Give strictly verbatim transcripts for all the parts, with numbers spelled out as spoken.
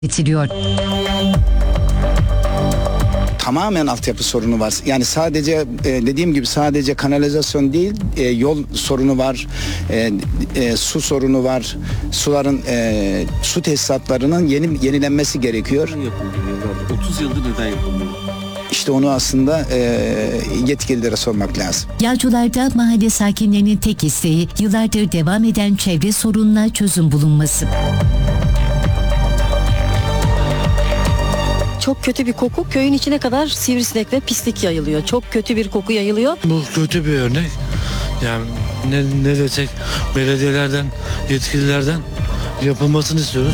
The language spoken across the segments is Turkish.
Bitiriyor. Tamamen altyapı sorunu var. Yani sadece e, dediğim gibi sadece kanalizasyon değil, e, yol sorunu var, e, e, su sorunu var. Suların e, su tesisatlarının yeni yenilenmesi gerekiyor. otuz yıldır neden yapılmıyor? İşte onu aslında e, yetkililere sormak lazım. Yağcılar'da mahalle sakinlerinin tek isteği yıllardır devam eden çevre sorununa çözüm bulunması. Çok kötü bir koku, köyün içine kadar sivrisinek ve pislik yayılıyor. Çok kötü bir koku yayılıyor. Bu kötü bir örnek. Yani ne, ne desek belediyelerden, yetkililerden yapılmasını istiyoruz.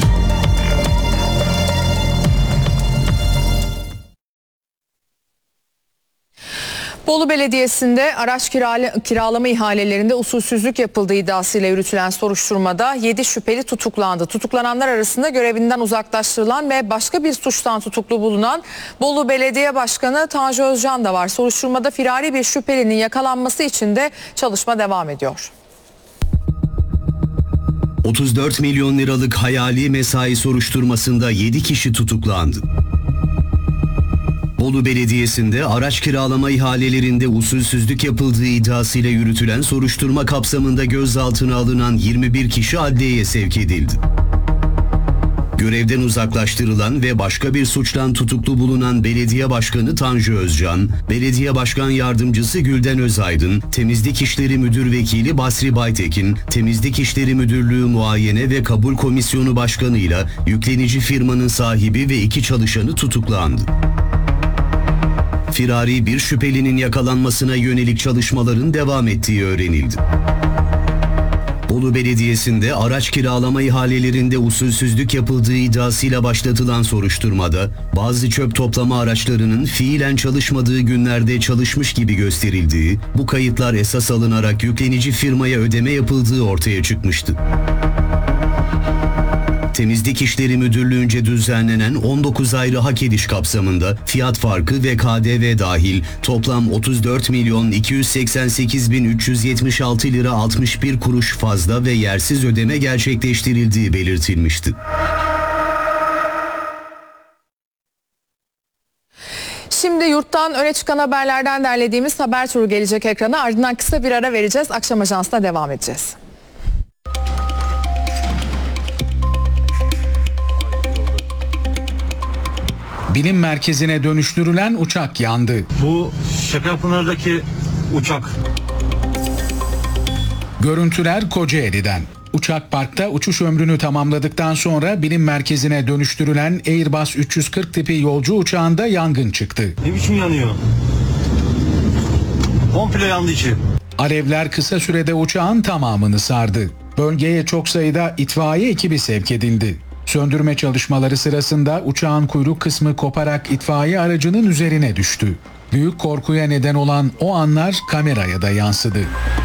Bolu Belediyesi'nde araç kirala, kiralama ihalelerinde usulsüzlük yapıldığı iddiasıyla yürütülen soruşturmada yedi şüpheli tutuklandı. Tutuklananlar arasında görevinden uzaklaştırılan ve başka bir suçtan tutuklu bulunan Bolu Belediye Başkanı Tanju Özcan da var. Soruşturmada firari bir şüphelinin yakalanması için de çalışma devam ediyor. otuz dört milyon liralık hayali mesai soruşturmasında yedi kişi tutuklandı. Bolu Belediyesi'nde araç kiralama ihalelerinde usulsüzlük yapıldığı iddiasıyla yürütülen soruşturma kapsamında gözaltına alınan yirmi bir kişi adliyeye sevk edildi. Görevden uzaklaştırılan ve başka bir suçtan tutuklu bulunan Belediye Başkanı Tanju Özcan, Belediye Başkan Yardımcısı Gülden Özaydın, Temizlik İşleri Müdür Vekili Basri Baytekin, Temizlik İşleri Müdürlüğü Muayene ve Kabul Komisyonu Başkanı'yla yüklenici firmanın sahibi ve iki çalışanı tutuklandı. Firari bir şüphelinin yakalanmasına yönelik çalışmaların devam ettiği öğrenildi. Bolu Belediyesi'nde araç kiralama ihalelerinde usulsüzlük yapıldığı iddiasıyla başlatılan soruşturmada bazı çöp toplama araçlarının fiilen çalışmadığı günlerde çalışmış gibi gösterildiği, bu kayıtlar esas alınarak yüklenici firmaya ödeme yapıldığı ortaya çıkmıştı. Temizlik İşleri Müdürlüğü'nce düzenlenen on dokuz ayrı hak ediş kapsamında fiyat farkı ve K D V dahil toplam otuz dört milyon iki yüz seksen sekiz bin üç yüz yetmiş altı lira altmış bir kuruş fazla ve yersiz ödeme gerçekleştirildiği belirtilmişti. Şimdi yurttan öne çıkan haberlerden derlediğimiz haber turu gelecek ekrana. Ardından kısa bir ara vereceğiz. Akşam Ajansı'na devam edeceğiz. Bilim merkezine dönüştürülen uçak yandı. Bu Şekerpınar'daki uçak. Görüntüler Kocaeli'den. Uçak parkta uçuş ömrünü tamamladıktan sonra bilim merkezine dönüştürülen Airbus üç yüz kırk tipi yolcu uçağında yangın çıktı. Ne biçim yanıyor? Komple yandı içi. Alevler kısa sürede uçağın tamamını sardı. Bölgeye çok sayıda itfaiye ekibi sevk edildi. Söndürme çalışmaları sırasında uçağın kuyruk kısmı koparak itfaiye aracının üzerine düştü. Büyük korkuya neden olan o anlar kameraya da yansıdı.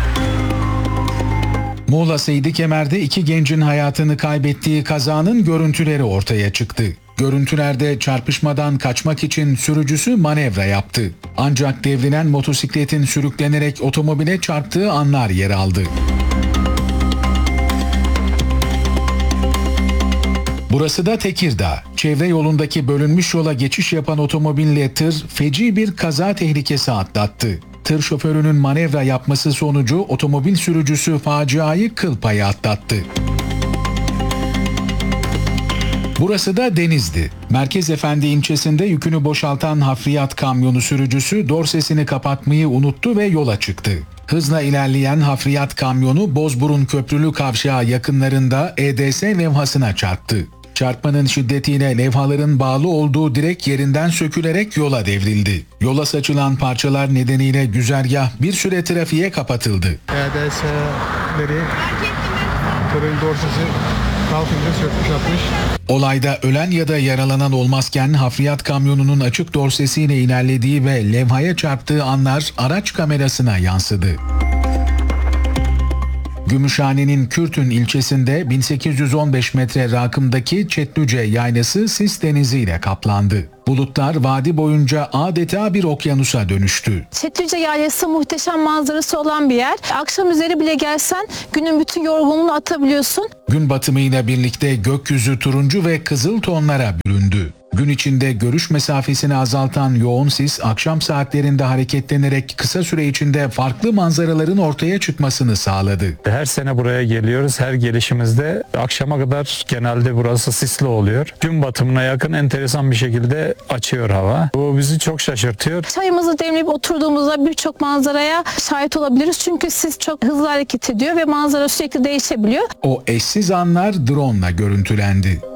Muğla Seydikemer'de iki gencin hayatını kaybettiği kazanın görüntüleri ortaya çıktı. Görüntülerde çarpışmadan kaçmak için sürücüsü manevra yaptı. Ancak devrilen motosikletin sürüklenerek otomobile çarptığı anlar yer aldı. Burası da Tekirdağ. Çevre yolundaki bölünmüş yola geçiş yapan otomobille tır feci bir kaza tehlikesi atlattı. Tır şoförünün manevra yapması sonucu otomobil sürücüsü faciayı kıl payı atlattı. Burası da Denizli. Merkezefendi ilçesinde yükünü boşaltan hafriyat kamyonu sürücüsü dorsesini kapatmayı unuttu ve yola çıktı. Hızla ilerleyen hafriyat kamyonu Bozburun Köprülü Kavşağı yakınlarında E D S levhasına çarptı. Çarpmanın şiddetiyle levhaların bağlı olduğu direk yerinden sökülerek yola devrildi. Yola saçılan parçalar nedeniyle güzergah bir süre trafiğe kapatıldı. E D S'leri tırın dorsesi kalkınca sökmüş atmış. Olayda ölen ya da yaralanan olmazken hafriyat kamyonunun açık dorsesiyle ilerlediği ve levhaya çarptığı anlar araç kamerasına yansıdı. Gümüşhane'nin Kürtün ilçesinde bin sekiz yüz on beş metre rakımdaki Çetlüce yaylası sis deniziyle kaplandı. Bulutlar vadi boyunca adeta bir okyanusa dönüştü. Çetlüce Yaylası muhteşem manzarası olan bir yer. Akşam üzeri bile gelsen günün bütün yorgunluğunu atabiliyorsun. Gün batımıyla birlikte gökyüzü turuncu ve kızıl tonlara büründü. Gün içinde görüş mesafesini azaltan yoğun sis akşam saatlerinde hareketlenerek kısa süre içinde farklı manzaraların ortaya çıkmasını sağladı. Her sene buraya geliyoruz. Her gelişimizde akşama kadar genelde burası sisli oluyor. Gün batımına yakın enteresan bir şekilde açıyor hava. Bu bizi çok şaşırtıyor. Çayımızı demleyip oturduğumuzda birçok manzaraya şahit olabiliriz. Çünkü sis çok hızlı hareket ediyor ve manzara sürekli değişebiliyor. O eşsiz anlar drone'la görüntülendi.